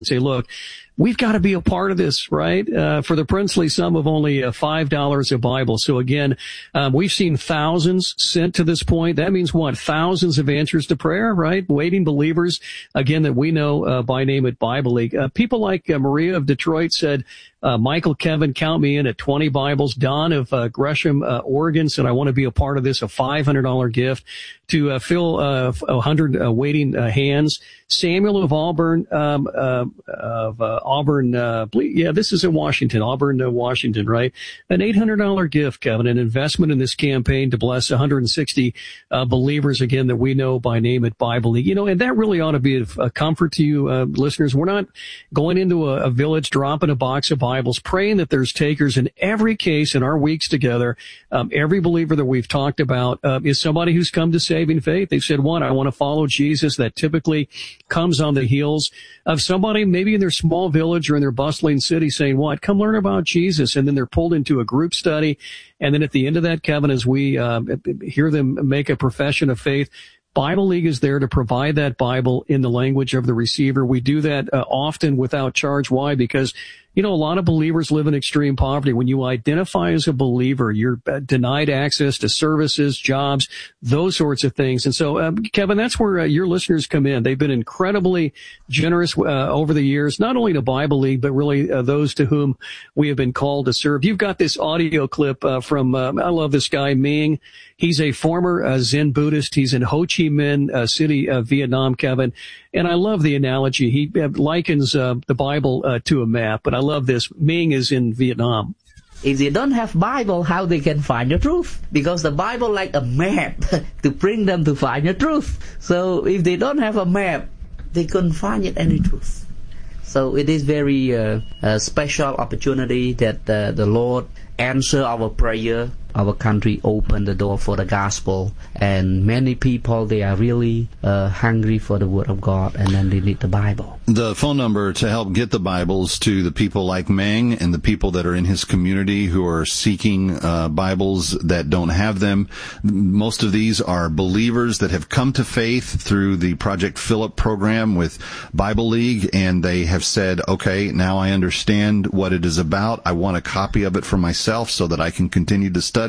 say, look, we've got to be a part of this, right? For the princely sum of only $5 a Bible. So again, we've seen thousands sent to this point. That means what? Thousands of answers to prayer, right? Waiting believers, again, that we know by name at Bible League. People like Maria of Detroit said, Michael, Kevin, count me in at 20 Bibles. Don of Gresham, Oregon said, I want to be a part of this, a $500 gift to fill 100 waiting hands. Samuel of Auburn, this is in Washington, Auburn, Washington, right? An $800 gift, Kevin, an investment in this campaign to bless 160 believers, again, that we know by name at Bible League. You know, and that really ought to be a comfort to you, listeners. We're not going into a village, dropping a box of Bibles, praying that there's takers. In every case, in our weeks together, every believer that we've talked about is somebody who's come to saving faith. They've said, one, I want to follow Jesus. That typically comes on the heels of somebody maybe in their small village or in their bustling city saying, what? Come learn about Jesus. And then they're pulled into a group study. And then at the end of that, Kevin, as we hear them make a profession of faith, Bible League is there to provide that Bible in the language of the receiver. We do that often without charge. Why? Because, you know, a lot of believers live in extreme poverty. When you identify as a believer, you're denied access to services, jobs, those sorts of things. And so, Kevin, that's where your listeners come in. They've been incredibly generous over the years, not only to Bible League, but really those to whom we have been called to serve. You've got this audio clip from, I love this guy, Ming. He's a former Zen Buddhist. He's in Ho Chi Minh City, Vietnam, Kevin. And I love the analogy. He likens the Bible to a map, but I love this. Ming is in Vietnam. If they don't have Bible, how they can find the truth? Because the Bible like a map to bring them to find the truth. So if they don't have a map, they couldn't find any truth. So it is very special opportunity that the Lord answer our prayer. Our country opened the door for the gospel, and many people, they are really hungry for the word of God, and then they need the Bible. The phone number to help get the Bibles to the people like Meng and the people that are in his community who are seeking Bibles that don't have them. Most of these are believers that have come to faith through the Project Philip program with Bible League, and they have said, okay, now I understand what it is about. I want a copy of it for myself so that I can continue to study.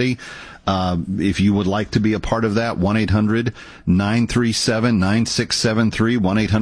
If you would like to be a part of that, 1-800-937-9673,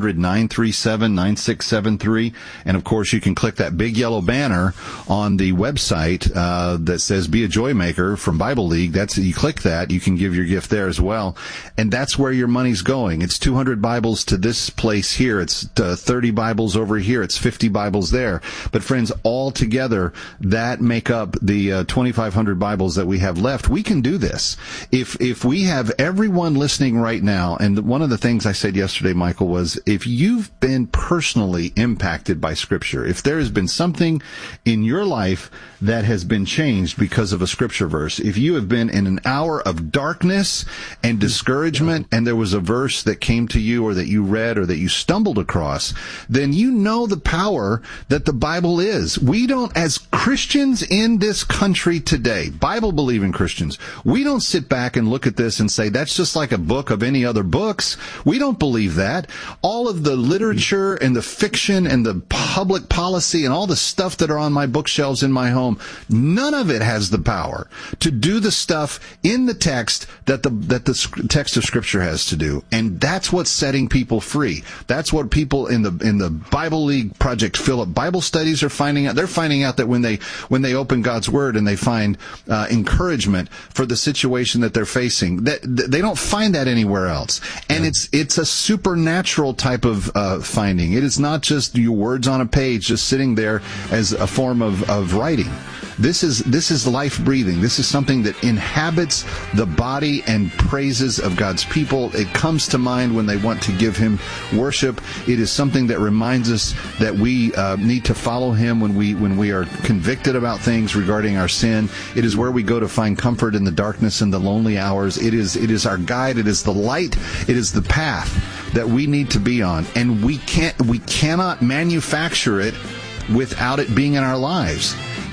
1-800-937-9673. And of course, you can click that big yellow banner on the website that says Be a Joy Maker from Bible League. You click that, you can give your gift there as well. And that's where your money's going. It's 200 Bibles to this place here. It's 30 Bibles over here. It's 50 Bibles there. But friends, all together, that make up the 2,500 Bibles that we have left. We can do this. If we have everyone listening right now, and one of the things I said yesterday, Michael, was if you've been personally impacted by Scripture, if there has been something in your life that has been changed because of a Scripture verse, if you have been in an hour of darkness and discouragement, and there was a verse that came to you or that you read or that you stumbled across, then you know the power that the Bible is. We don't, as Christians in this country today, Bible-believing Christians, we don't sit back and look at this and say, that's just like a book of any other books. We don't believe that. All of the literature and the fiction and the public policy and all the stuff that are on my bookshelves in my home, none of it has the power to do the stuff in the text that the text of Scripture has to do. And that's what's setting people free. That's what people in the Bible League Project Philip Bible studies are finding out. They're finding out that when they open God's Word and they find encouragement for the situation that they're facing, that they don't find that anywhere else. And it's a supernatural type of finding. It is not just your words on a page just sitting there as a form of writing. This is life breathing. This is something that inhabits the body and praises of God's people. It comes to mind when they want to give Him worship. It is something that reminds us that we need to follow Him when we are convicted about things regarding our sin. It is where we go to find comfort in the darkness and the lonely hours. It is our guide. It is the light. It is the path that we need to be on. And we cannot manufacture it without it being in our lives.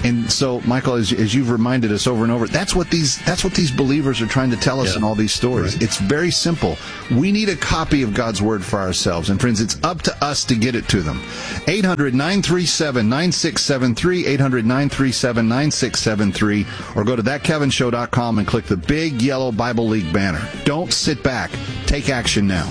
And so, Michael, as you've reminded us over and over, that's what these believers are trying to tell us in all these stories. Right. It's very simple. We need a copy of God's Word for ourselves. And friends, it's up to us to get it to them. 800-937-9673, 800-937-9673, or go to thatkevinshow.com and click the big yellow Bible League banner. Don't sit back. Take action now.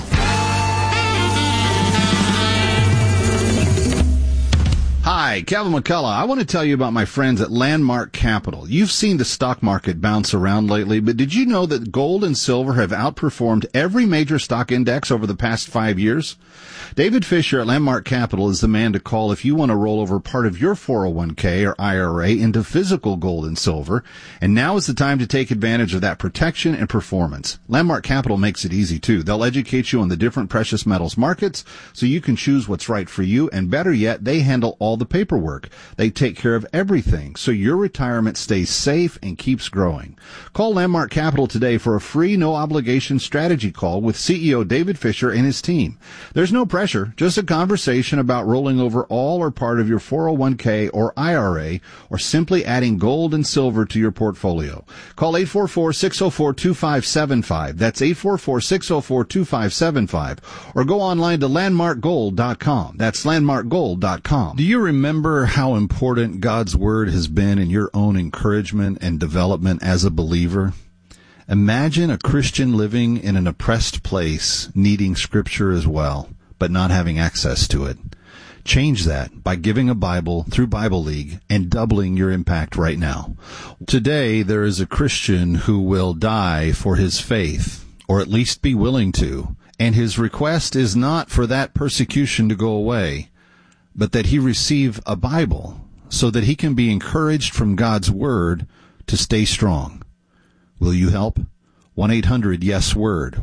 Hi, Kevin McCullough. I want to tell you about my friends at Landmark Capital. You've seen the stock market bounce around lately, but did you know that gold and silver have outperformed every major stock index over the past 5 years? David Fisher at Landmark Capital is the man to call if you want to roll over part of your 401k or IRA into physical gold and silver. And now is the time to take advantage of that protection and performance. Landmark Capital makes it easy, too. They'll educate you on the different precious metals markets so you can choose what's right for you. And better yet, they handle all the paperwork. They take care of everything so your retirement stays safe and keeps growing. Call Landmark Capital today for a free, no-obligation strategy call with CEO David Fisher and his team. There's no pressure, just a conversation about rolling over all or part of your 401k or IRA, or simply adding gold and silver to your portfolio. Call 844-604-2575. That's 844-604-2575. Or go online to landmarkgold.com. That's landmarkgold.com. Do you remember how important God's Word has been in your own encouragement and development as a believer? Imagine a Christian living in an oppressed place, needing Scripture as well, but not having access to it. Change that by giving a Bible through Bible League and doubling your impact right now. Today, there is a Christian who will die for his faith, or at least be willing to, and his request is not for that persecution to go away, but that he receive a Bible so that he can be encouraged from God's Word to stay strong. Will you help? 1-800-YES-WORD,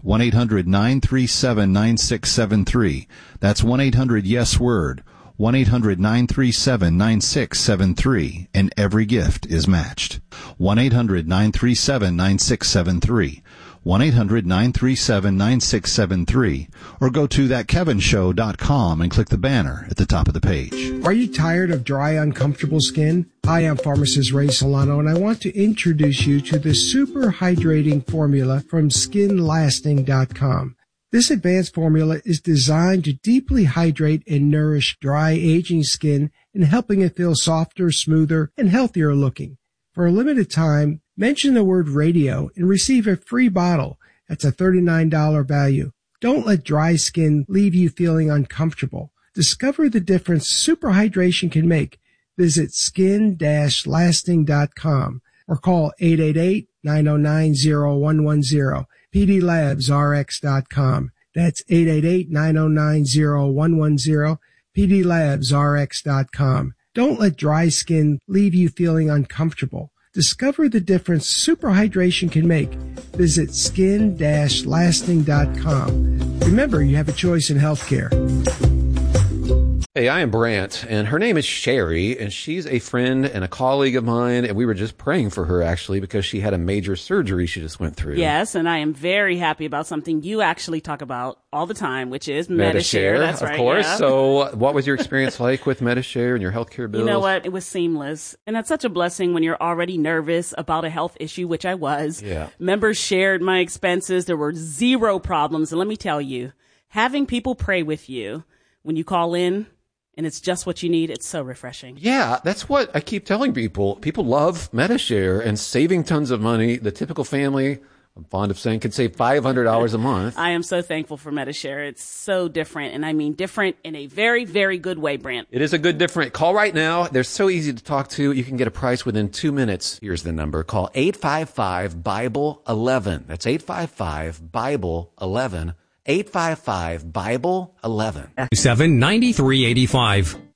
1-800-937-9673. That's 1-800-YES-WORD, 1-800-937-9673, and every gift is matched. 1-800-937-9673, 1-800-937-9673, or go to thatkevinshow.com and click the banner at the top of the page. Are you tired of dry, uncomfortable skin? Hi, I'm pharmacist Ray Solano, and I want to introduce you to the super hydrating formula from SkinLasting.com. This advanced formula is designed to deeply hydrate and nourish dry, aging skin and helping it feel softer, smoother, and healthier looking. For a limited time, mention the word radio and receive a free bottle. That's a $39 value. Don't let dry skin leave you feeling uncomfortable. Discover the difference super hydration can make. Visit skin-lasting.com or call 888-909-0110, pdlabsrx.com. That's 888-909-0110, pdlabsrx.com. Don't let dry skin leave you feeling uncomfortable. Discover the difference super hydration can make. Visit skin-lasting.com. Remember, you have a choice in healthcare. Hey, I am Brant, and her name is Sherry, and she's a friend and a colleague of mine, and we were just praying for her, actually, because she had a major surgery she just went through. Yes, and I am very happy about something you actually talk about all the time, which is Medi-Share. That's right, of course. Yeah. So what was your experience like with Medi-Share and your healthcare bills? You know what? It was seamless, and that's such a blessing when you're already nervous about a health issue, which I was. Yeah. Members shared my expenses. There were zero problems, and let me tell you, having people pray with you when you call in, and it's just what you need, it's so refreshing. Yeah, that's what I keep telling people. People love Medi-Share and saving tons of money. The typical family, I'm fond of saying, could save $500 a month. I am so thankful for Medi-Share. It's so different, and I mean different in a very, very good way, Brant. It is a good different. Call right now. They're so easy to talk to. You can get a price within 2 minutes. Here's the number. Call 855-BIBLE-11. That's 855-BIBLE-11. 855-BIBLE-11. 79385.